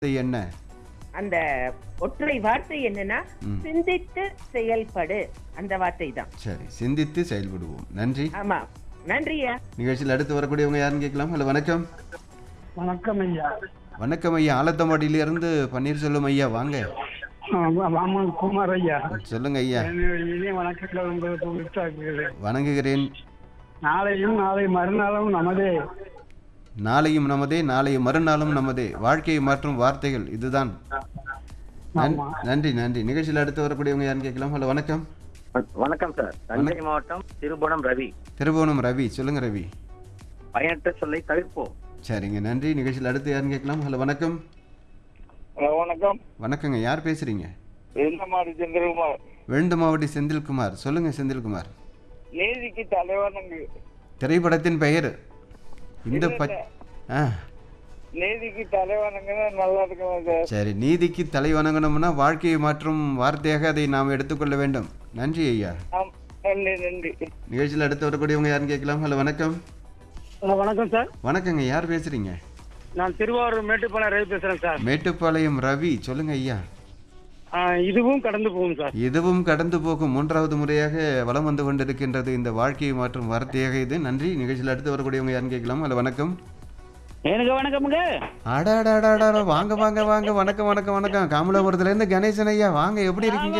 என்ன? அந்த ஒற்றை வார்த்தை என்னன்னா சிந்தித்து செயல்படு, அந்த வார்த்தை தான். சரி, சிந்தித்து செயல்படுவோம். நன்றி. ஆமா, நன்றியா. நிகழ்ச்சியில் அடுத்து வரக்கூடியவங்க யாருன்னு கேட்கலாம். ஹலோ, வணக்கம். வணக்கம் ஐயா. வணக்கம் ஐயா. ஆலத்தம்பாடியில இருந்து பன்னீர்செல்வம் ஐயா, வாங்க. வாமன் குமார் ஐயா. சொல்லுங்க ஐயா. இனிய வணக்கங்கள் உங்களுக்கு உரித்தாக்குகிறேன். வணங்குகிறேன். நாளையும் நாளை மறுநாளும் நமதே. நாளையும் நமதே, நாளைய மறுநாளும் நமதே. வாழ்க்கையை மாற்றும் வார்த்தைகள் இதுதான். நன்றி நன்றி. நிகழ்ச்சியில் அடுத்து வரக்கூடியவங்க யாருன்னு கேட்கலாம். ஹலோ, வணக்கம். வணக்கம் சார். தஞ்சை மாவட்டம் திருபுவனம் ரவி. திருபுவனம் ரவி, சொல்லுங்க ரவி. பயனற்ற சொல்லை தவிர்ப்போம். சரிங்க, நன்றி. நிகழ்ச்சியில் அடுத்து யாருன்னு கேட்கலாம். ஹலோ, வணக்கம். வணக்கம். வணக்கங்க. யார் பேசுறீங்க? விழுந்தமாடி செந்தில்குமார். விழுந்தமாவடி செந்தில்குமார், சொல்லுங்க செந்தில்குமார். நீதிக்கு தலைவணங்கு. திரைப்படத்தின் பெயர் இந்த நீதிக்கு தலைவணங்குன்னா நல்லா இருக்கும் சார். சரி, நீதிக்கு தலை வணங்கணும்னா வாழ்க்கையை மாற்றும் வார்த்தையாக அதை நாம் எடுத்துக்கொள்ள வேண்டும். நன்றி ஐயா. நன்றி நன்றி. நிகழ்ச்சியில் அடுத்து வரக்கூடியவங்க யாருன்னு கேட்கலாம். ஹலோ, வணக்கம். வணக்கம் சார். வணக்கங்க. யார் பேசுறீங்க? நான் திருவாரூர் மேட்டுப்பாளையம் ரவி பேசுறேன் சார். மேட்டுப்பாளையம் ரவி, சொல்லுங்க ஐயா. இதுவும் கடந்து போகும் சார். இதுவும் கடந்து போகும். மூன்றாவது முறையாக வலம் வந்து கொண்டிருக்கின்றது இந்த வாழ்க்கையை மாற்றும் வார்த்தையாக இது. நன்றி. நிகழ்ச்சியில் அடுத்து வரக்கூடியவங்க யாருன்னு கேட்கலாம். ஹலோ, வணக்கம். எனக்கு வணக்கமுங்க. அடாடாடாடா, வாங்க வாங்க வாங்க. வணக்கம் வணக்கம் வணக்கம். காமலாபுரத்துல இருந்து கணேசன் ஐயா, வாங்க. எப்படி இருக்கீங்க?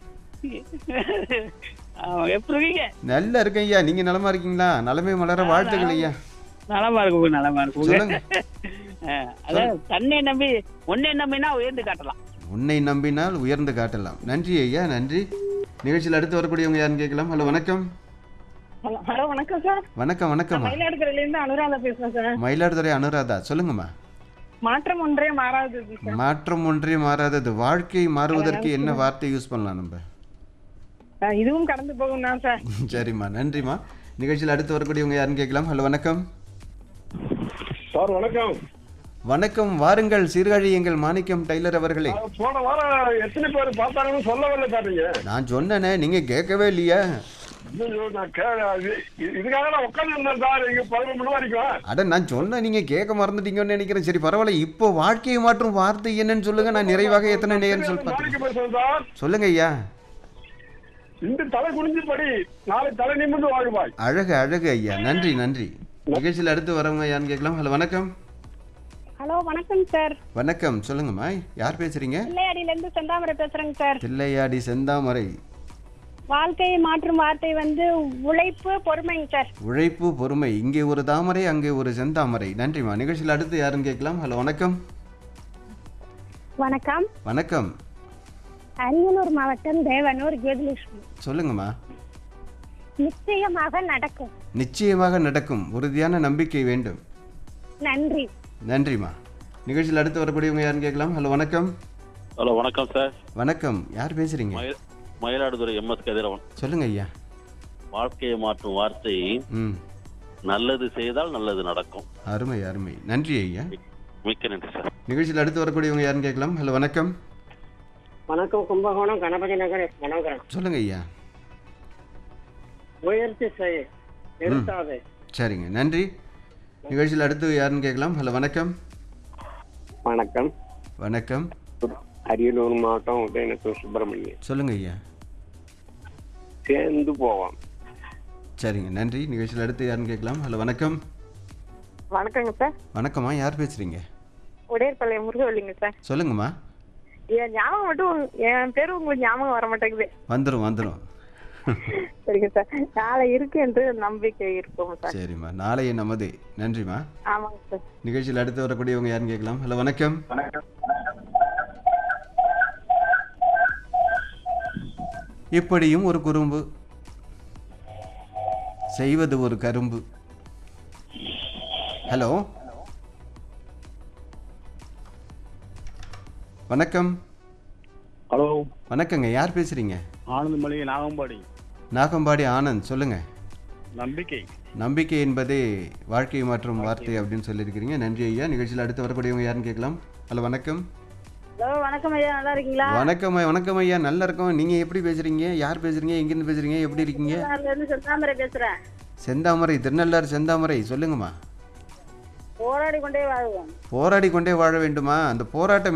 எப்படி இருக்கீங்க? நல்லா இருக்கேன் ஐயா. நீங்க நலமா இருக்கீங்களா? நலமே மலர வாழ்த்துக்கள் ஐயா. நலமா இருக்கும், நலமா இருக்கும். சொல்லுங்க. அதான் தன்னை நம்பி உன்னை நம்பினா உயர்ந்து காட்டலாம். உன்னை நம்பினால் உயர்ந்து காட்டலாம். நன்றி ஐயா, நன்றி. நிகழ்ச்சியில் அடுத்து வரக்கூடியவங்க யாருன்னு கேட்கலாம். ஹலோ, வணக்கம். ஹலோ, வணக்கம் சார். வணக்கம் வணக்கம். மயிலாடுதுறையில இருந்து அனுராதா பேசுறேன் சார். மயிலாடுதுறை அனுராதா, சொல்லுங்கம்மா. மாற்றம் ஒன்றே மாறாதது சார். மாற்றம் ஒன்றே மாறாதது. வாழ்க்கை மாறுவதற்கு என்ன வார்த்தை யூஸ் பண்ணலாம் நம்ம? இதுவும் கடந்து போகும் தான் சார். சரிம்மா, நன்றிம்மா. நிகழ்ச்சியில் அடுத்து வரக்கூடியவங்க யாருன்னு கேட்கலாம். ஹலோ, வணக்கம். சார் வணக்கம். வணக்கம். வாருங்கள், சீர்காழி எங்கள் மாணிக்கம் டைலர் அவர்களே. போன வாரம் எத்தனை பேர் பார்த்தாங்கன்னு சொல்லவில்லை சார். நீங்க நான் சொன்னேனே, நீங்க கேட்கவே இல்லையா? இதுக்காக நான் உட்காந்து இருந்தேன் சார். இங்க 11 மணி வரைக்கும். அட, நான் சொன்ன நீங்க கேட்க மறந்துட்டீங்கன்னு நினைக்கிறேன். சரி, பரவாயில்ல. இப்போ வாழ்க்கையை மாற்றும் வார்த்தை என்னன்னு சொல்லுங்க. நான் நிறைவாக எத்தனை நேரம் சார் சொல்லுங்க ஐயா. இந்த தலை குனிஞ்சு படி, நாளை தலை நிமிர்ந்து வாழ்வாய். அழகு அழகு ஐயா. நன்றி நன்றி. நிகழ்ச்சியில் அடுத்து வரவங்க யாருன்னு கேட்கலாம். ஹலோ, வணக்கம். ஹலோ, வணக்கம் சார். வணக்கம், சொல்லுங்கம்மா. யார் பேசுறீங்க? தில்லையாடியில இருந்து செந்தாமரை பேசுறேங்க சார். தில்லையாடி செந்தாமரை. வாழ்க்கையை மாற்றும் வார்த்தை உழைப்பு, பொறுமைங்க சார். உழைப்பு, பொறுமை. இங்கே ஒரு தாமரை, அங்கே ஒரு செந்தாமரை. நன்றிம்மா. நிகழ்ச்சியில் அடுத்து யாருன்னு கேட்கலாம். ஹலோ, வணக்கம். வணக்கம். வணக்கம். அரியலூர் மாவட்டம் தேவனூர் ஜெயலட்சுமி. சொல்லுங்கம்மா. நிச்சயமாக நடக்கும். நிச்சயமாக நடக்கும். உறுதியான நம்பிக்கை வேண்டும். நன்றி. நன்றிம்மா. நிகழ்ச்சியில் அடுத்து வரக்கூடியவங்க யாருன்னு கேட்கலாம். ஹலோ, வணக்கம். ஹலோ, வணக்கம் சார். வணக்கம். யார் பேசுறீங்க? மயிலாடுதுறை MS கதிரவன். சொல்லுங்க ஐயா. வாழ்க்கையை மாற்றும் வார்த்தை நல்லது செய்தால் நல்லது நடக்கும். அருமை அருமை. நன்றி ஐயா. மிக்க நன்றி சார். நிகழ்ச்சியில் அடுத்து வரக்கூடியவங்க யாருன்னு கேட்கலாம். ஹலோ, வணக்கம். வணக்கம். கும்பகோணம் கணபதி நகர் மனோகரன். சொல்லுங்க ஐயா. முயற்சி செய், நிறுத்தாதே. சரிங்க, நன்றி. நிகழ்ச்சியில் அடுத்து யாருன்னு கேட்கலாம். ஹலோ, வணக்கம். வணக்கம். வணக்கம். அரியலூர் மாவட்டம் உதயநத்தூர் சுப்பிரமணியன். சொல்லுங்க ஐயா. சேர்ந்து போவோம். சரிங்க, நன்றி. நிகழ்ச்சியில் அடுத்து யாருன்னு கேட்கலாம். ஹலோ, வணக்கம். வணக்கங்க சார். வணக்கம்மா. யார் பேசுறீங்க? உடையர்பாளையம் முருகவல்லிங்க சார். சொல்லுங்கம்மா. என் ஞாபகம் மட்டும், என் பேரு உங்களுக்கு ஞாபகம் வர மாட்டேங்குது. வந்துடும் வந்துடும். சரிங்க சார். நாளை இருக்கு என்று நம்பிக்கை இருக்கும் சார். சரிம்மா, நாளைய நமதே. நன்றிம்மா. ஆமாங்க சார். நிகழ்ச்சியில் அடுத்து வரக்கூடியவங்க யாருன்னு கேட்கலாம். ஹலோ, வணக்கம். இப்படியும் ஒரு குறும்பு, செய்வது ஒரு கரும்பு. ஹலோ, வணக்கம். ஹலோ, வணக்கங்க. யார் பேசுறீங்க? ஆனந்த் மளிகை, நாகம்பாடி. நாகம்பாடி ஆனந்த், சொல்லுங்க. நம்பிக்கை. நம்பிக்கை என்பதே வாழ்க்கை மாற்றும் வார்த்தை அப்படின்னு சொல்லியிருக்கிறீங்க. நன்றி ஐயா. நிகழ்ச்சியில் அடுத்து வரக்கூடியவங்க யாருன்னு கேட்கலாம். ஹலோ, வணக்கம். ஹலோ, வணக்கம் ஐயா. நல்லா இருக்கீங்களா? வணக்கம் வணக்கம் ஐயா. நல்லா இருக்கோம். நீங்க எப்படி பேசுறீங்க? யார் பேசுறீங்க? எங்கிருந்து பேசுறீங்க? எப்படி இருக்கீங்க? செந்தாமரை பேசுறேன். செந்தாமரை, திருநள்ளாறு செந்தாமரை. சொல்லுங்கம்மா. போராடி கொண்டே வாழ்வோம். போராடி கொண்டே வாழ வேண்டுமா? அந்த போராட்டம்